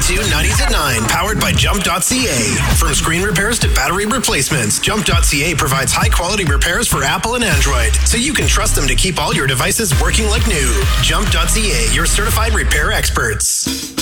92 90s at 9, powered by Jump.ca. From screen repairs to battery replacements, Jump.ca provides high-quality repairs for Apple and Android, so you can trust them to keep all your devices working like new. Jump.ca, your certified repair experts.